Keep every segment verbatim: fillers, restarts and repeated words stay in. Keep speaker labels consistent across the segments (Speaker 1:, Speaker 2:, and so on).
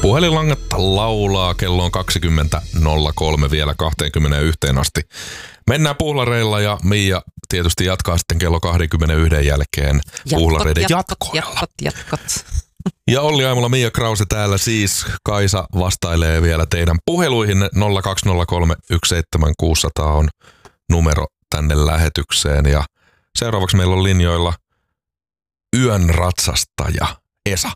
Speaker 1: Puhelinlangat laulaa, kello on kaksikymmentä nolla kolme vielä kaksikymmentäyksi asti. Mennään puhlareilla ja Miia tietysti jatkaa sitten kello kaksikymmentäyksi jälkeen puhlareiden jatkoilla.
Speaker 2: Jatkot, jatkot.
Speaker 1: Ja Olli Aimola, Miia Krause täällä siis. Kaisa vastailee vielä teidän puheluihin. nolla kaksi nolla kolme yksi seitsemän kuusi nolla nolla on numero tänne lähetykseen. Ja seuraavaksi meillä on linjoilla yön ratsastaja Esa.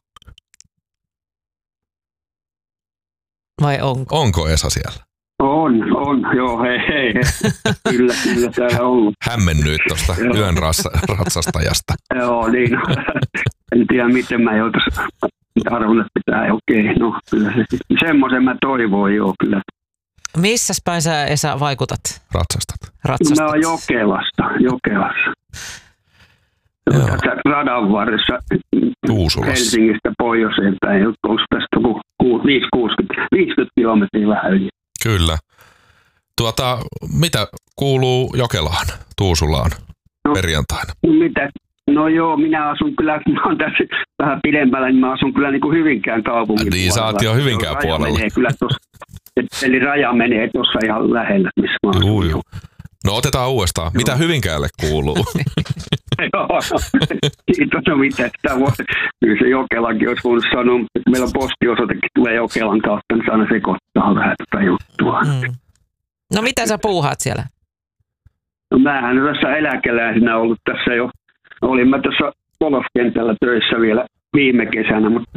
Speaker 2: Vai onko?
Speaker 1: Onko Esa siellä?
Speaker 3: On, on, joo, hei, hei. Kyllä, kyllä täällä on ollut.
Speaker 1: Hämmennyt tuosta yön ratsastajasta.
Speaker 3: Joo, niin. En tiedä, miten mä joutuisin. Arvon, että pitää, okei, okay. No kyllä se. Semmoisen mä toivoin, joo, kyllä.
Speaker 2: Missäs päin sä, Esa, vaikutat?
Speaker 1: Ratsastat.
Speaker 2: Ratsastat.
Speaker 3: Mä oon Jokelasta, Jokelassa.
Speaker 1: Joo.
Speaker 3: Tässä radan varressa
Speaker 1: Tuusulassa.
Speaker 3: Helsingistä pohjoiseen päin. Onko tästä viisi kuusikymmentä, viisikymmentä kilometriä vähän yli?
Speaker 1: Kyllä. Tuota, mitä kuuluu Jokelaan, Tuusulaan
Speaker 3: no,
Speaker 1: perjantaina?
Speaker 3: Mitä? No joo, minä asun kyllä, mä oon tässä vähän pidemmällä, niin mä asun kyllä niin kuin Hyvinkään kaupungin
Speaker 1: niin, puolella. Niin, sä oot jo Hyvinkään
Speaker 3: raja
Speaker 1: puolella.
Speaker 3: Menee kyllä tossa, eli raja menee tuossa ihan lähellä, missä mä asun.
Speaker 1: Juu, juu. No otetaan uudestaan. Joo. Mitä Hyvinkäälle kuuluu?
Speaker 3: Joo, kiitos, no mitä sitä voi. Kyllä se Jokelakin olisi voinut sanoa, että meillä on postiosoitekin tulee Jokelan kautta, niin se aina sekoittaa vähän tätä juttua.
Speaker 2: Mm. No mitä sä puuhaat siellä?
Speaker 3: No mähän tässä eläkeläisenä ollut tässä jo. Olin mä tuossa golfkentällä töissä vielä viime kesänä, mutta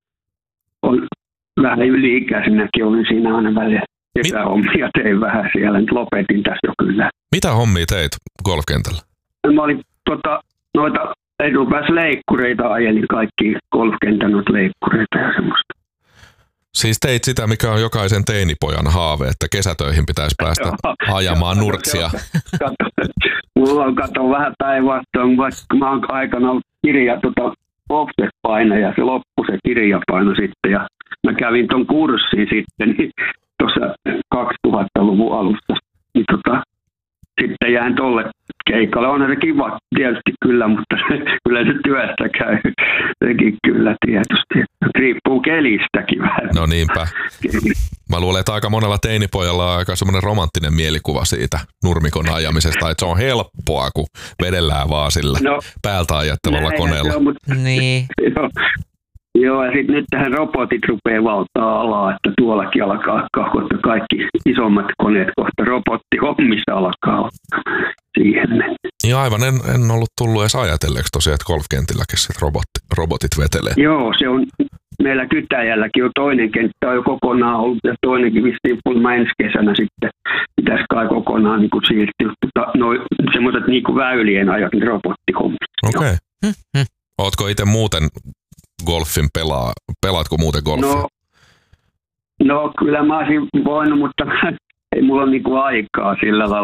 Speaker 3: on vähän yli-ikäisenäkin olin siinä aina välillä. Kesähommia tein vähän siellä, nyt lopetin tässä jo kyllä.
Speaker 1: Mitä hommia teit golfkentällä?
Speaker 3: Mä olin tota, noita edunpääsleikkureita ajelin, kaikki golfkentän noita leikkureita ja semmoista.
Speaker 1: Siis teit sitä, mikä on jokaisen teinipojan haave, että kesätöihin pitäisi päästä ajamaan nurksia.
Speaker 3: Mulla on kato vähän päinvastoin, vaikka mä oon aikana ollut kirja tota, offset-paino ja se loppui se kirjapaino sitten. Ja mä kävin ton kurssin sitten niin tuossa kaksituhattaluvun alusta. Niin tota, sitten jäin tolle keikalle. On se kiva tietysti kyllä, mutta kyllä se työstä käy. Sekin kyllä tietysti. Riippuu kelistäkin vähän.
Speaker 1: No niinpä. Mä luulen, että aika monella teinipojalla on aika semmoinen romanttinen mielikuva siitä nurmikon ajamisesta, että se on helppoa, kun vedellään vaan sillä no, päältä ajattavalla koneella.
Speaker 2: On, mutta, niin.
Speaker 3: Joo. Joo, ja sitten nyt tähän robotit rupeaa valtaa alaa, että tuollakin alkaa kohta kaikki isommat koneet kohta robottihommissa alkaa siihen.
Speaker 1: Niin aivan, en, en ollut tullut edes ajatelleeksi tosiaan, että golfkentilläkin sit robotti, robotit vetelee.
Speaker 3: Joo, se on, meillä Kytäjälläkin on toinen kenttä on jo kokonaan ollut ja toinenkin vissiin pulma ensi kesänä sitten pitäisi kai kokonaan niin kuin siirtyä. No, semmoiset niin kuin väylien ajat, niin robottihommissa. Okei.
Speaker 1: Okay. Mm-hmm. Ootko itse muuten golfin pelaa? Pelaatko muuten golfia?
Speaker 3: No, no kyllä mä olisin voinut, mutta ei mulla ole niinku aikaa sillä lailla.